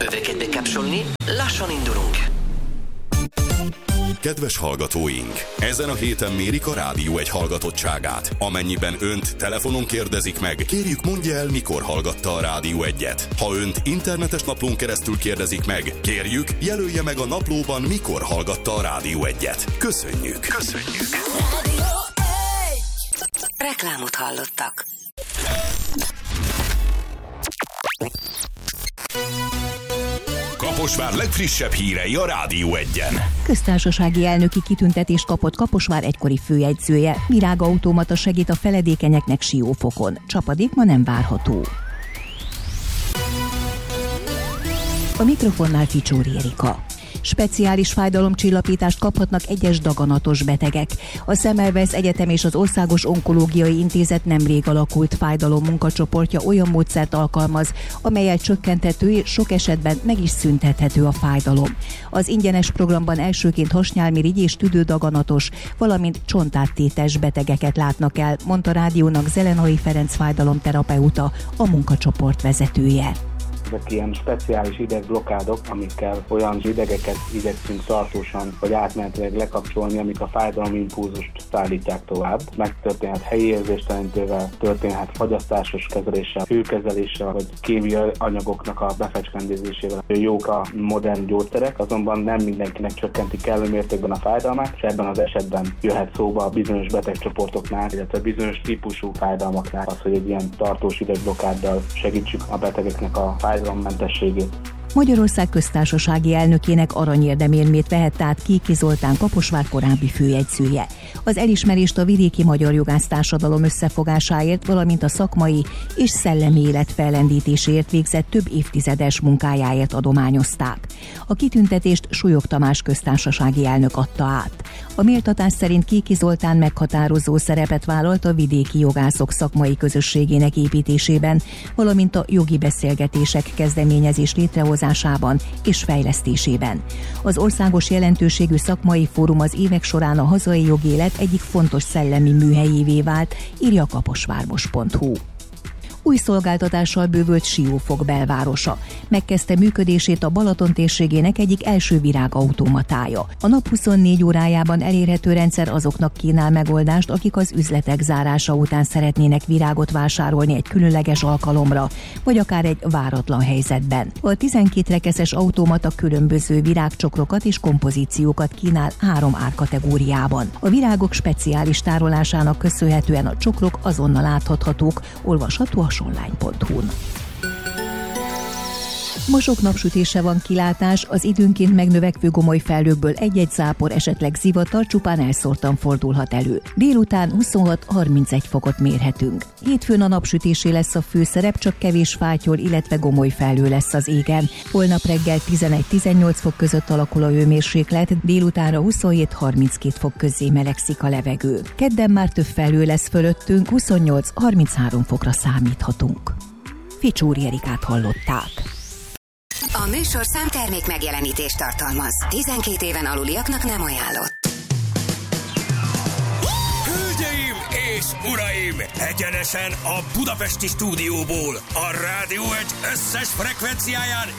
Öveket bekapcsolni, lassan indulunk. Kedves hallgatóink! Ezen a héten mérik a Rádió 1 hallgatottságát. Amennyiben önt telefonon kérdezik meg, kérjük mondja el, mikor hallgatta a Rádió 1-et. Ha önt internetes naplón keresztül kérdezik meg, kérjük, jelölje meg a naplóban, mikor hallgatta a Rádió 1-et. Köszönjük! Köszönjük! Rádió 1. Reklámot hallottak. Kaposvár legfrissebb hírei a Rádió 1-en. Köztársasági elnöki kitüntetést kapott Kaposvár egykori főjegyzője. Virágautomata segít a feledékenyeknek Siófokon. Csapadék ma nem várható. A mikrofonnál Ficsóri Erika. Speciális fájdalomcsillapítást kaphatnak egyes daganatos betegek. A Semmelweis Egyetem és az Országos Onkológiai Intézet nemrég alakult fájdalom munkacsoportja olyan módszert alkalmaz, amellyel csökkenthető és sok esetben meg is szüntethető a fájdalom. Az ingyenes programban elsőként hasnyálmirigy és tüdődaganatos, valamint csontáttétes betegeket látnak el, mondta rádiónak Zelenai Ferenc fájdalomterapeuta, a munkacsoport vezetője. Ezek ilyen speciális idegblokádok, amikkel olyan idegeket igyekszünk tartósan vagy átmenetileg lekapcsolni, amik a fájdalomimpulzust szállítják tovább. Megtörténhet helyi érzéstelenítővel, történhet fagyasztásos kezeléssel, hőkezeléssel, vagy kémiai anyagoknak a befecskendezésével. Jók a modern gyógyszerek, azonban nem mindenkinek csökkenti kellő mértékben a fájdalmát, és ebben az esetben jöhet szóba a bizonyos betegcsoportoknál, illetve bizonyos típusú fájdalmaknál az, hogy egy ilyen tartós idegblokáddal segítsük a betegeknek a fájdalommentességét. Magyarország köztársasági elnökének aranyérdemérmét vehette át Kéki Zoltán Kaposvár korábbi főjegyzője. Az elismerést a vidéki magyar jogásztársadalom összefogásáért, valamint a szakmai és szellemi élet fellendítéséért végzett több évtizedes munkájáért adományozták. A kitüntetést Súlyog Tamás köztársasági elnök adta át. A méltatás szerint Kéki Zoltán meghatározó szerepet vállalt a vidéki jogászok szakmai közösségének építésében, valamint a jogi beszélgetések kezdeményezés létrehozásában és fejlesztésében. Az országos jelentőségű szakmai fórum az évek során a hazai jogélet egyik fontos szellemi műhelyévé vált, írja kaposvármos.hu. Új szolgáltatással bővült Siófok belvárosa. Megkezdte működését a Balaton térségének egyik első virágautomatája. A nap 24 órájában elérhető rendszer azoknak kínál megoldást, akik az üzletek zárása után szeretnének virágot vásárolni egy különleges alkalomra, vagy akár egy váratlan helyzetben. A 12 rekeszes automata különböző virágcsokrokat és kompozíciókat kínál 3 árkategóriában. A virágok speciális tárolásának köszönhetően a csokrok azonnal áthathatók, olvasható a sonline.hu-n. Ma sok napsütése van kilátás, az időnként megnövekvő gomoly felhőkből egy-egy zápor, esetleg zivatar csupán elszórtan fordulhat elő. Délután 26-31 fokot mérhetünk. Hétfőn a napsütésé lesz a főszerep, csak kevés fáttyol, illetve gomoly felhő lesz az égen. Holnap reggel 11-18 fok között alakul a hőmérséklet, délutánra 27-32 fok közé melegszik a levegő. Kedden már több felhő lesz fölöttünk, 28-33 fokra számíthatunk. Ficsóri Erikát hallották. A műsorszám termék megjelenítést tartalmaz. 12 éven aluliaknak nem ajánlott. Hölgyeim és uraim! Egyenesen a budapesti stúdióból, a Rádió 1 összes frekvenciáján